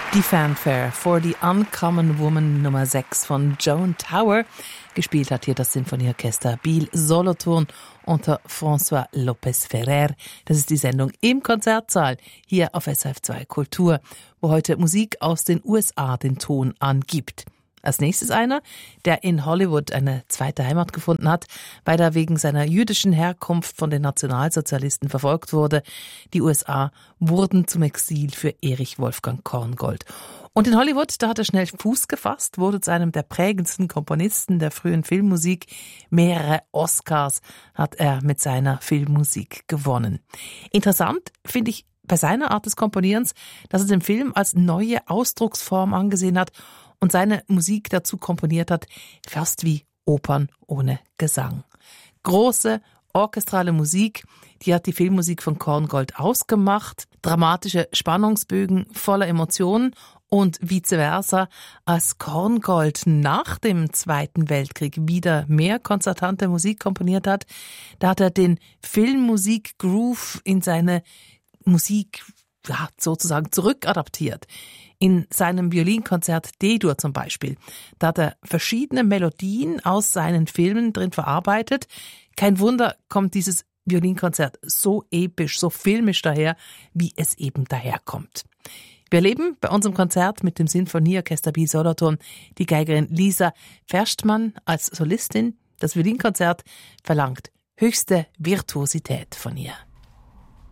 Die Fanfare for the Uncommon Woman Nummer 6 von Joan Tower. Gespielt hat hier das Sinfonieorchester Biel Solothurn unter François Lopez Ferrer. Das ist die Sendung im Konzertsaal hier auf SRF 2 Kultur, wo heute Musik aus den USA den Ton angibt. Als nächstes einer, der in Hollywood eine zweite Heimat gefunden hat, weil er wegen seiner jüdischen Herkunft von den Nationalsozialisten verfolgt wurde. Die USA wurden zum Exil für Erich Wolfgang Korngold. Und in Hollywood, da hat er schnell Fuß gefasst, wurde zu einem der prägendsten Komponisten der frühen Filmmusik. Mehrere Oscars hat er mit seiner Filmmusik gewonnen. Interessant finde ich bei seiner Art des Komponierens, dass er den Film als neue Ausdrucksform angesehen hat und seine Musik dazu komponiert hat, fast wie Opern ohne Gesang. Große orchestrale Musik, die hat die Filmmusik von Korngold ausgemacht, dramatische Spannungsbögen voller Emotionen und vice versa. Als Korngold nach dem Zweiten Weltkrieg wieder mehr konzertante Musik komponiert hat, da hat er den Filmmusik-Groove in seine Musik sozusagen zurückadaptiert. In seinem Violinkonzert D-Dur zum Beispiel, da hat er verschiedene Melodien aus seinen Filmen drin verarbeitet. Kein Wunder kommt dieses Violinkonzert so episch, so filmisch daher, wie es eben daherkommt. Wir erleben bei unserem Konzert mit dem Sinfonieorchester Biel Solothurn die Geigerin Lisa Verstmann als Solistin. Das Violinkonzert verlangt höchste Virtuosität von ihr.